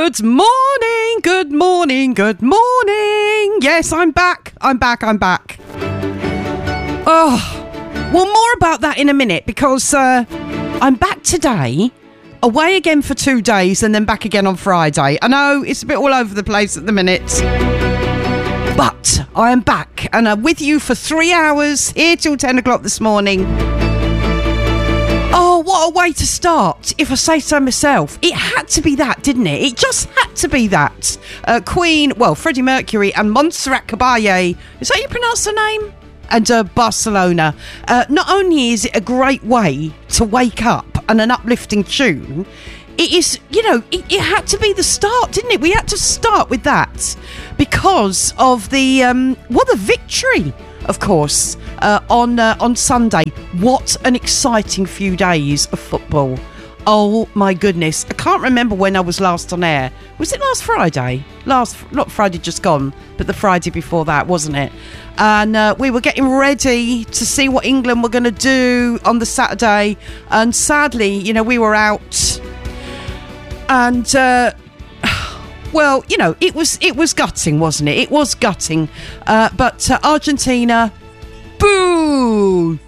Good morning, good morning, good morning. Yes, I'm back. I'm back. Oh, well, more about that in a minute because I'm back today, away again for 2 days and then back again on Friday. I know it's a bit all over the place at the minute, but I am back and I'm with you for 3 hours, here till 10 o'clock this morning. Oh, what a way to start, if I say so myself. It had to be that, didn't it? It just had to be that. Queen, well, Freddie Mercury and Montserrat Caballé, is that how you pronounce her name? And Barcelona. Not only is it a great way to wake up and an uplifting tune, it is, you know, it had to be the start, didn't it? We had to start with that because of the, the victory, of course, on Sunday. What an exciting few days of football. Oh my goodness. I can't remember when I was last on air. Was it last Friday? Not Friday just gone, but the Friday before that, wasn't it? And we were getting ready to see what England were going to do on the Saturday. And sadly, you know, we were out. And, well, you know, it was gutting, wasn't it? It was gutting. But Argentina, boo!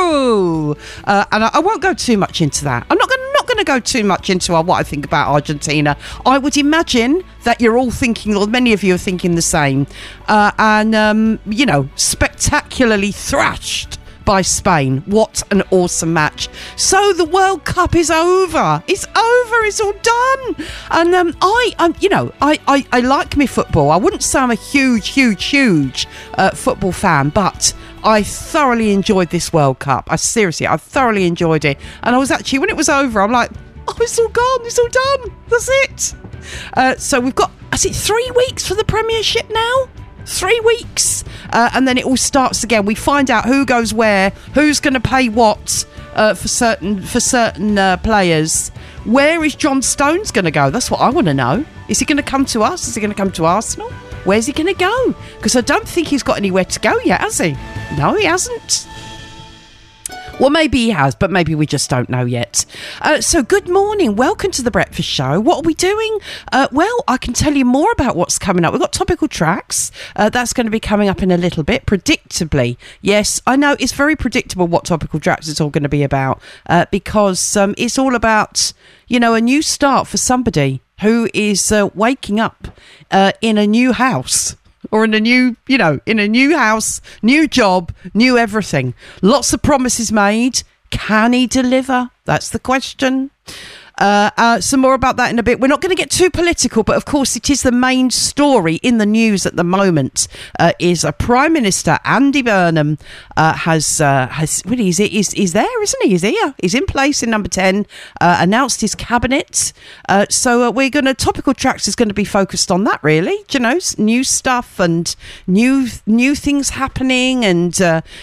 And I won't go too much into that. I'm not going to go too much into what I think about Argentina. I would imagine that you're all thinking, or many of you are thinking the same. You know, spectacularly thrashed by Spain. What an awesome match. So the World Cup is over. It's over. It's all done. And I like me football. I wouldn't say I'm a huge football fan, but I thoroughly enjoyed this World Cup. I thoroughly enjoyed it. And I was actually, when it was over, I'm like, oh, it's all gone. It's all done. That's it. So we've got, is it 3 weeks for the Premiership now? 3 weeks. And then it all starts again. We find out who goes where, who's going to pay what for certain players. Where is John Stones going to go? That's what I want to know. Is he going to come to us? Is he going to come to Arsenal? Where's he going to go? Because I don't think he's got anywhere to go yet, has he? No, he hasn't. Well, maybe he has, but maybe we just don't know yet. So good morning. Welcome to The Breakfast Show. What are we doing? Well, I can tell you more about what's coming up. We've got topical tracks. That's going to be coming up in a little bit, predictably. Yes, I know it's very predictable what topical tracks it's all going to be about because it's all about, you know, a new start for somebody who is waking up in a new house. Or in a new house, new job, new everything. Lots of promises made. Can he deliver? That's the question. Some more about that in a bit. We're not going to get too political, but of course it is the main story in the news at the moment. Is Prime Minister Andy Burnham he's there, isn't he? He's here. He's in place in number 10. Announced his cabinet. So we're going to topical tracks is going to be focused on that, really. Do you know, new stuff and new things happening, and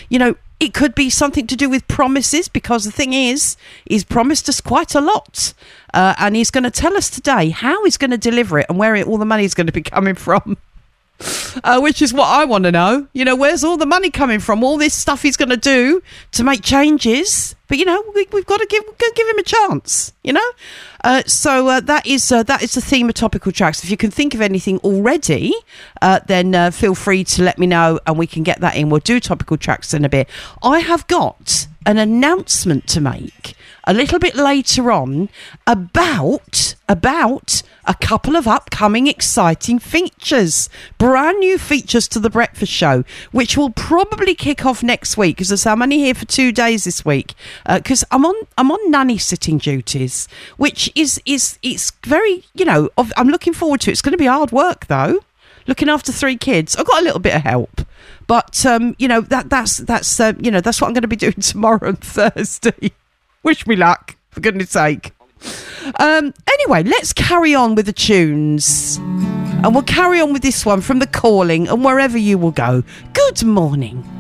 it could be something to do with promises, because the thing is, he's promised us quite a lot. And he's going to tell us today how he's going to deliver it and where all the money is going to be coming from. Which is what I want to know. You know, where's all the money coming from? All this stuff he's going to do to make changes. But, you know, we've got to give him a chance, you know. So that is the theme of topical tracks. If you can think of anything already, then feel free to let me know and we can get that in. We'll do topical tracks in a bit. I have got an announcement to make a little bit later on about a couple of upcoming exciting features, brand new features to The Breakfast Show, which will probably kick off next week, because I'm only here for 2 days this week, because I'm on nanny sitting duties, which is it's very, you know, I'm looking forward to it. It's going to be hard work though, looking after 3 kids. I've got a little bit of help, but you know, that's what I'm going to be doing tomorrow and Thursday. Wish me luck, for goodness sake. Anyway, let's carry on with the tunes. And we'll carry on with this one from The Calling and Wherever You Will Go. Good morning.